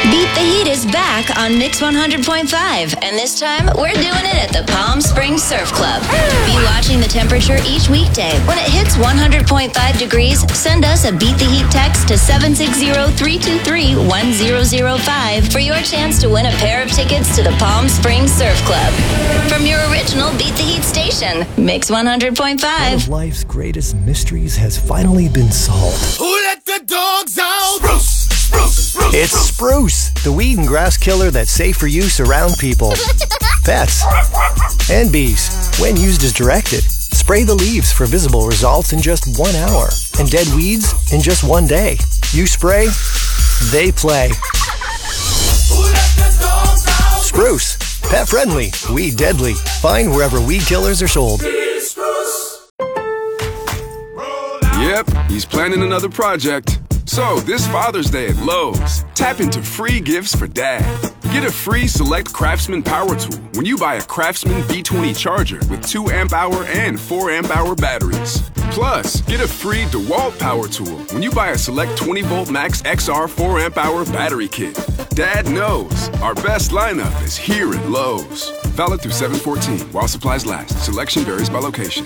Beat the Heat is back on Mix 100.5, and this time we're doing it at the Palm Springs Surf Club. Be watching the temperature each weekday. When it hits 100.5 degrees, send us a Beat the Heat text to 760-323-1005 for your chance to win a pair of tickets to the Palm Springs Surf Club. From your original Beat the Heat station, Mix 100.5. One of life's greatest mysteries has finally been solved. Who let the dogs out? Spruce! Spruce! Spruce! It's Spruce, the weed and grass killer that's safe for use around people, pets, and bees. When used as directed, spray the leaves for visible results in just 1 hour, and dead weeds in just 1 day. You spray, they play. Who let the dogs out? Spruce, pet friendly, weed deadly. Find wherever weed killers are sold. Yep, he's planning another project. So, this Father's Day at Lowe's, tap into free gifts for Dad. Get a free Select Craftsman power tool when you buy a Craftsman B20 charger with 2 amp-hour and 4 amp-hour batteries. Plus, get a free DeWalt power tool when you buy a Select 20-volt Max XR 4 amp-hour battery kit. Dad knows our best lineup is here at Lowe's. Valid through 7/14 while supplies last. Selection varies by location.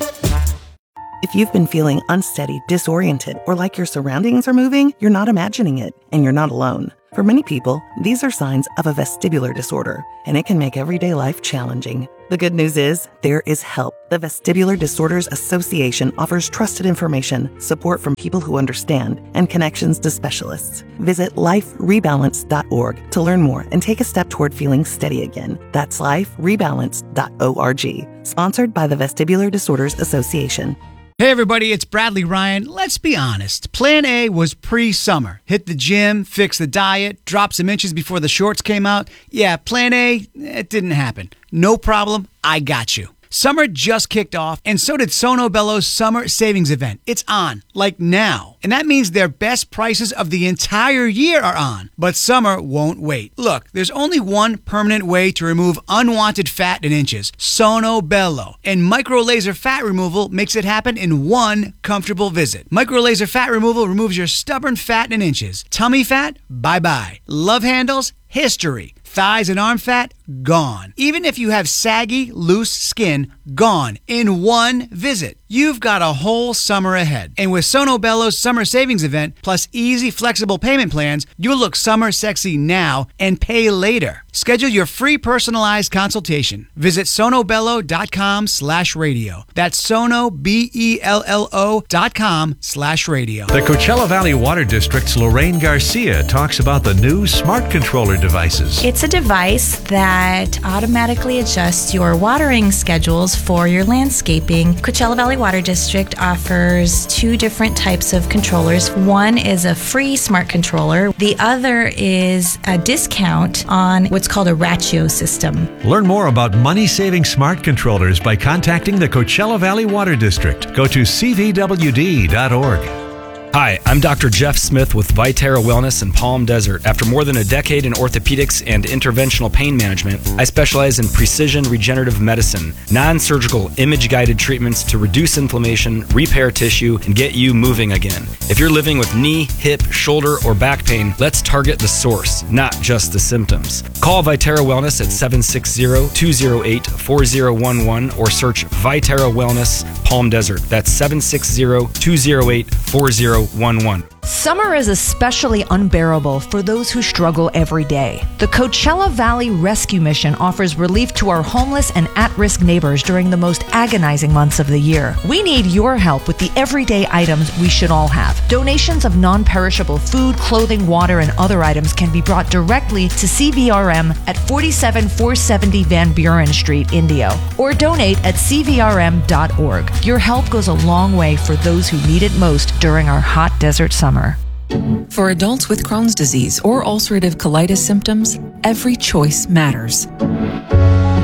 If you've been feeling unsteady, disoriented, or like your surroundings are moving, you're not imagining it, and you're not alone. For many people, these are signs of a vestibular disorder, and it can make everyday life challenging. The good news is, there is help. The Vestibular Disorders Association offers trusted information, support from people who understand, and connections to specialists. Visit liferebalance.org to learn more and take a step toward feeling steady again. That's liferebalance.org. Sponsored by the Vestibular Disorders Association. Hey everybody, it's Bradley Ryan. Let's be honest. Plan A was pre-summer. Hit the gym, fix the diet, drop some inches before the shorts came out. Yeah, Plan A, it didn't happen. No problem, I got you. Summer just kicked off, and so did Sono Bello's Summer Savings Event. It's on, like now. And that means their best prices of the entire year are on. But summer won't wait. Look, there's only one permanent way to remove unwanted fat in inches. Sono Bello. And micro laser fat removal makes it happen in one comfortable visit. Micro laser fat removal removes your stubborn fat in inches. Tummy fat? Bye-bye. Love handles? History. Thighs and arm fat? Gone. Even if you have saggy, loose skin, gone in one visit. You've got a whole summer ahead. And with Sono Bello's Summer Savings Event, plus easy, flexible payment plans, you'll look summer sexy now and pay later. Schedule your free personalized consultation. Visit sonobello.com/radio. That's sonobello.com/radio. The Coachella Valley Water District's Lorraine Garcia talks about the new Smart Controller devices. It's a device that automatically adjusts your watering schedules for your landscaping. Coachella Valley Water District offers 2 different types of controllers. One is a free smart controller. The other is a discount on what's called a Ratio system. Learn more about money-saving smart controllers by contacting the Coachella Valley Water District. Go to cvwd.org. Hi, I'm Dr. Jeff Smith with Viterra Wellness in Palm Desert. After more than a decade in orthopedics and interventional pain management, I specialize in precision regenerative medicine, non-surgical image-guided treatments to reduce inflammation, repair tissue, and get you moving again. If you're living with knee, hip, shoulder, or back pain, let's target the source, not just the symptoms. Call Viterra Wellness at 760-208-4011 or search Viterra Wellness Palm Desert. That's 760-208-4011. Summer is especially unbearable for those who struggle every day. The Coachella Valley Rescue Mission offers relief to our homeless and at-risk neighbors during the most agonizing months of the year. We need your help with the everyday items we should all have. Donations of non-perishable food, clothing, water, and other items can be brought directly to CVRM at 47470 Van Buren Street, Indio, or donate at cvrm.org. Your help goes a long way for those who need it most during our hot desert summer. For adults with Crohn's disease or ulcerative colitis symptoms, every choice matters.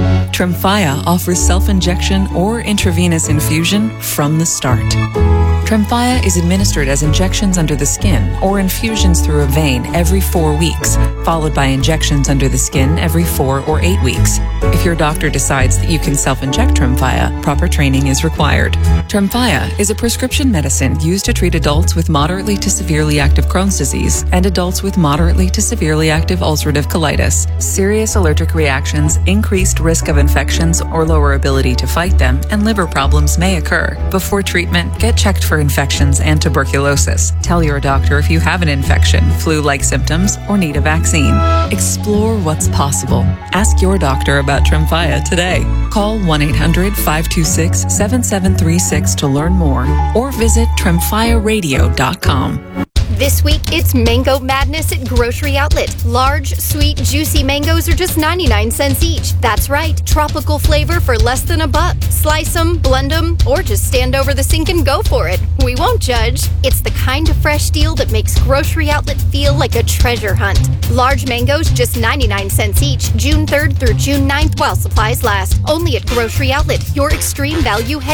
Tremfya offers self-injection or intravenous infusion from the start. Tremfya is administered as injections under the skin or infusions through a vein every 4 weeks, followed by injections under the skin every 4 or 8 weeks. If your doctor decides that you can self-inject Tremfya, proper training is required. Tremfya is a prescription medicine used to treat adults with moderately to severely active Crohn's disease and adults with moderately to severely active ulcerative colitis. Serious allergic reactions, increased risk of infections or lower ability to fight them, and liver problems may occur. Before treatment, get checked for infections and tuberculosis. Tell your doctor if you have an infection, flu-like symptoms, or need a vaccine. Explore what's possible. Ask your doctor about Tremfya today. Call 1-800-526-7736 to learn more or visit tremfyaradio.com. This week, it's Mango Madness at Grocery Outlet. Large, sweet, juicy mangoes are just 99 cents each. That's right, tropical flavor for less than $1. Slice them, blend them, or just stand over the sink and go for it. We won't judge. It's the kind of fresh deal that makes Grocery Outlet feel like a treasure hunt. Large mangoes, just 99 cents each, June 3rd through June 9th while supplies last. Only at Grocery Outlet, your extreme value